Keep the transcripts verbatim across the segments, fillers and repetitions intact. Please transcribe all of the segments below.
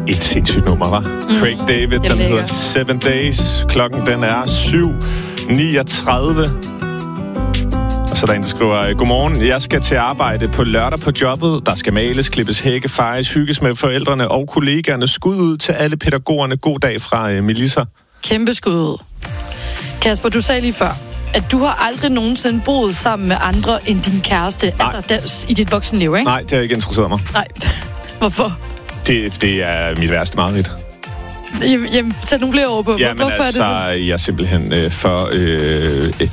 Et sindssygt nummer, hva'? Mm. Craig David, den lækker. hedder Seven Days. Klokken, den er syv niogtredive. Og så er der en, der skriver, godmorgen, jeg skal til arbejde på lørdag på jobbet. Der skal males, klippes hække, fejes, hygges med forældrene og kollegaerne. Skud ud til alle pædagogerne. God dag fra uh, Melissa. Kæmpe skud. Kasper, du sagde lige før, at du har aldrig nogensinde boet sammen med andre end din kæreste. Nej. Altså der, i dit voksenliv, ikke? Nej, det har ikke interesseret mig. Nej. Hvorfor? Det, det er mit værste mareridt. Jamen, jamen, sæt nogle flere ord på. Ja, men Hvorfor altså, er det? jeg er simpelthen øh, for øh, øh,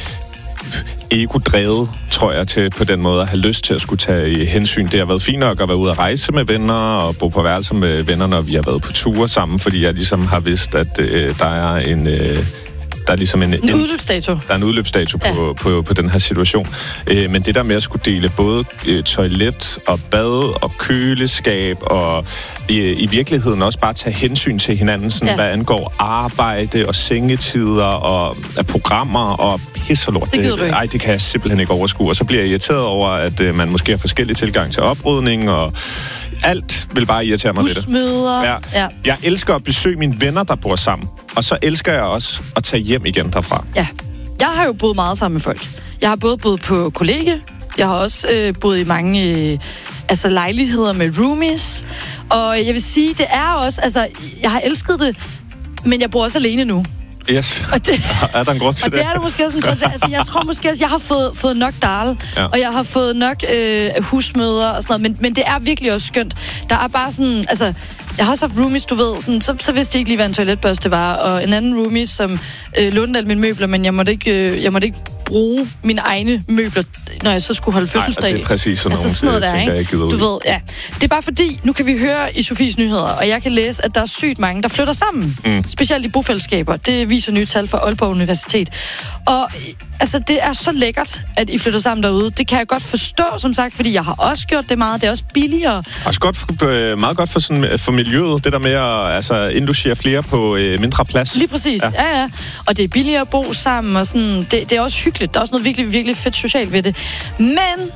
ego-drevet, tror jeg, til på den måde at have lyst til at skulle tage hensyn. Det har været fint nok at være ude at rejse med venner og bo på værelser med venner, når vi har været på ture sammen, fordi jeg ligesom har vidst, at øh, der er en... Øh, Der er ligesom en, en udløbsdato. Der er en udløbsdato på, ja. på, på, på den her situation. Øh, men det der med at skulle dele både øh, toilet og bad og køleskab og øh, i virkeligheden også bare tage hensyn til hinanden, sådan, ja. hvad angår arbejde og sengetider og øh, programmer og pis og lort. Det gider du ikke. Ej, det kan jeg simpelthen ikke overskue. Og så bliver jeg irriteret over, at øh, man måske har forskellige tilgang til oprydning og alt vil bare irritere mig lidt. Husmøder. Ja. Ja. Jeg elsker at besøge mine venner, der bor sammen. Og så elsker jeg også at tage hjem igen derfra. Ja. Jeg har jo boet meget sammen med folk. Jeg har både boet på kollega, jeg har også øh, boet i mange øh, altså lejligheder med roomies. Og jeg vil sige, det er også, altså, jeg har elsket det, men jeg bor også alene nu. Yes. Og det, er der en grund til og det? det er der måske også en grund til. Altså, jeg tror måske også, jeg har fået, fået nok dal, ja. og jeg har fået nok øh, husmøder og sådan noget, men, men det er virkelig også skønt. Der er bare sådan, altså, jeg har også haft roomies, du ved, sådan, så, så vidste jeg ikke lige, hvad en toiletbørste var, og en anden roomie, som øh, lånte alle mine møbler, men jeg måtte ikke, øh, jeg måtte ikke bruge mine egne møbler, når jeg så skulle holde fødselsdag. Nej, det er præcis sådan altså, nogle sådan noget der, ting, der ikke gider ud. Du ved, ja. Det er bare fordi, nu kan vi høre i Sofies nyheder, og jeg kan læse, at der er sygt mange, der flytter sammen. Mm. Specielt i bofællesskaber. Det viser nye tal fra Aalborg Universitet. Og altså, det er så lækkert, at I flytter sammen derude. Det kan jeg godt forstå, som sagt, fordi jeg har også gjort det meget. Det er også billigere. Også godt for, meget godt for, sådan, for miljøet, det der med at altså, indlogere flere på øh, mindre plads. Lige præcis, ja. ja, ja. Og det er billigere at bo sammen, og sådan, det, det er også hyggeligt. Der er også noget virkelig, virkelig fedt socialt ved det. Men,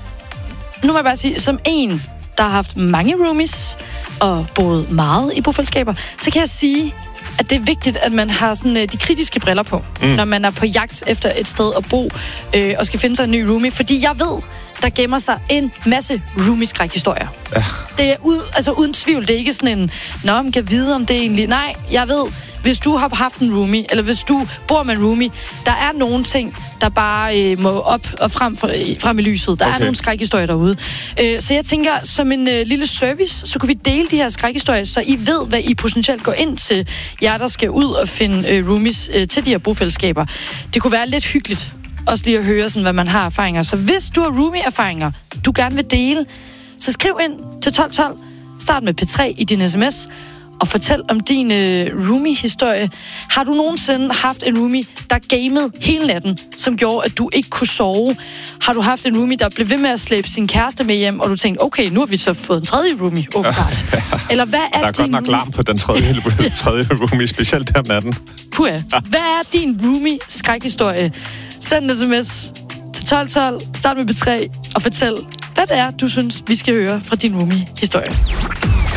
nu må jeg bare sige, som en, der har haft mange roomies, og boet meget i bofællesskaber, så kan jeg sige, at det er vigtigt, at man har sådan, de kritiske briller på, mm. når man er på jagt efter et sted at bo, øh, og skal finde sig en ny roomie. Fordi jeg ved, der gemmer sig en masse roomie-skræk-historier. Ja. Det er ud, altså uden tvivl, det er ikke sådan en, nå, man kan vide, om det er egentlig... Nej, jeg ved, hvis du har haft en roomie, eller hvis du bor med en roomie, der er nogle ting, der bare øh, må op og frem, frem i lyset. Der okay. er nogle skrækhistorier derude. Øh, så jeg tænker, som en øh, lille service, så kunne vi dele de her skrækhistorier, så I ved, hvad I potentielt går ind til, jer der skal ud og finde øh, roomies øh, til de her bofællesskaber. Det kunne være lidt hyggeligt, også lige at høre, sådan, hvad man har erfaringer. Så hvis du har roomie-erfaringer, du gerne vil dele, så skriv ind til tolv tolv. Start med P tre i din sms, og fortæl om din øh, roomie-historie. Har du nogensinde haft en roomie, der gamede hele natten, som gjorde, at du ikke kunne sove? Har du haft en roomie, der blev ved med at slæbe sin kæreste med hjem, og du tænkte, okay, nu har vi så fået en tredje roomie, åbenbart. Ja, ja. Eller hvad er der er din godt nok larm på den tredje, tredje roomie, specielt der natten. Puh, hvad er din roomie-skrækhistorie? Send en sms til tolv tolv, start med P tre, og fortæl, hvad det er, du synes, vi skal høre fra din roomie-historie.